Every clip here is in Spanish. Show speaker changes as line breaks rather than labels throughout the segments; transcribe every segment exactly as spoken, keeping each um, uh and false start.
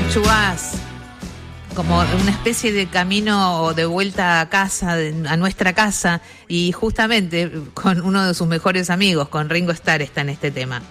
To Us, como una especie de camino de vuelta a casa, a nuestra casa, y justamente con uno de sus mejores amigos, con Ringo Starr, está en este tema.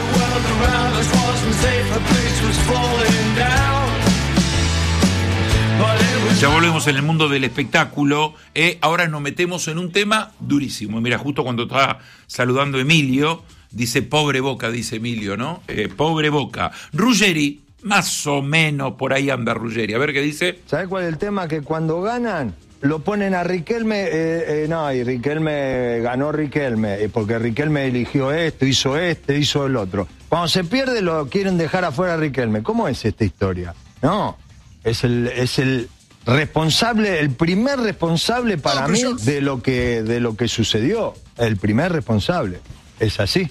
Ya volvemos en el mundo del espectáculo. Eh, ahora nos metemos en un tema durísimo. Mira, justo cuando estaba saludando Emilio, dice pobre Boca, dice Emilio, ¿no? Eh, pobre Boca. Ruggeri, más o menos por ahí anda Ruggeri. A ver qué dice.
¿Sabés cuál es el tema? Que cuando ganan, lo ponen a Riquelme. Eh, eh, no, y Riquelme ganó Riquelme, eh, porque Riquelme eligió esto, hizo este, hizo el otro. Cuando se pierde, lo quieren dejar afuera a Riquelme. ¿Cómo es esta historia? No, es el. Es el responsable, el primer responsable para no, mí yo... de lo que de lo que sucedió, el primer responsable, es así.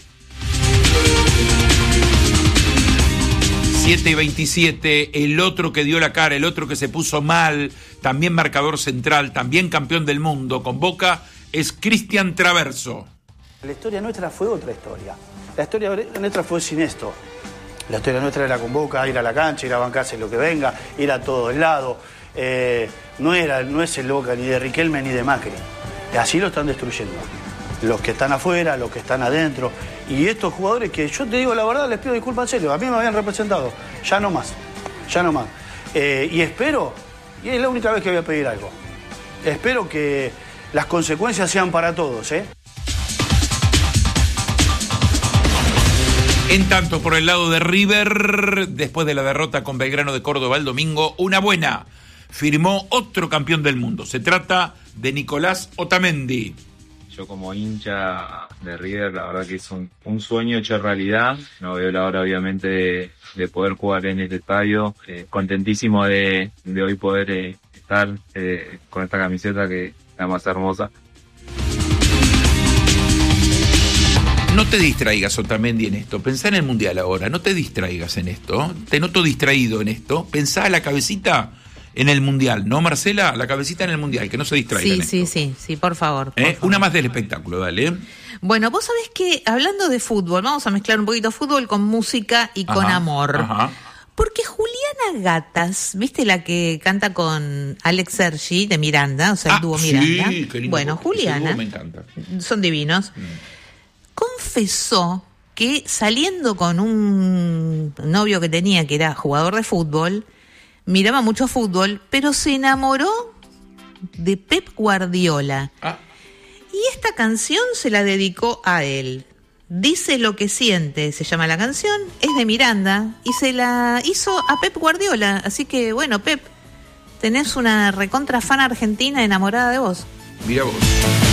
siete y veintisiete, el otro que dio la cara, el otro que se puso mal, también marcador central, también campeón del mundo con Boca, es Cristian Traverso.
La historia nuestra fue otra historia. La historia nuestra fue sin esto. La historia nuestra era con Boca, ir a la cancha, ir a bancarse lo que venga, ir a todos lados. Eh, no, era, no es el Boca ni de Riquelme ni de Macri. Y así lo están destruyendo. Los que están afuera, los que están adentro. Y estos jugadores que yo te digo la verdad, les pido disculpas en serio. A mí me habían representado. Ya no más. Ya no más. Eh, y espero, y es la única vez que voy a pedir algo. Espero que las consecuencias sean para todos, ¿eh?
En tanto, por el lado de River, después de la derrota con Belgrano de Córdoba el domingo, una buena. Firmó otro campeón del mundo. Se trata de Nicolás Otamendi.
Yo como hincha de River, la verdad que es un, un sueño hecho realidad. No veo la hora, obviamente, de, de poder jugar en este estadio. Eh, contentísimo de, de hoy poder eh, estar eh, con esta camiseta que es la más hermosa.
No te distraigas, Otamendi, en esto. Pensá en el Mundial ahora. No te distraigas en esto. Te noto distraído en esto. Pensá a la cabecita en el Mundial, ¿no, Marcela? La cabecita en el Mundial, que no se distraiga.
Sí,
en
sí,
esto.
sí, sí, por favor. Por
¿Eh?
favor.
Una más del espectáculo, dale.
Bueno, vos sabés que, hablando de fútbol, vamos a mezclar un poquito fútbol con música y
Ajá,
con amor.
Ajá.
Porque Juliana Gatas, ¿viste la que canta con Alex Sergi de Miranda? O sea, el
Ah,
dúo
sí,
Miranda.
qué lindo.
Bueno,
Ese
Juliana,
dúo me encanta.
Son divinos. Mm. Confesó que saliendo con un novio que tenía, que era jugador de fútbol, miraba mucho fútbol, pero se enamoró de Pep Guardiola. Ah. Y esta canción se la dedicó a él. Dice lo que siente, se llama la canción, es de Miranda, y se la hizo a Pep Guardiola. Así que, bueno, Pep, tenés una recontra fan argentina enamorada de vos.
Mira vos.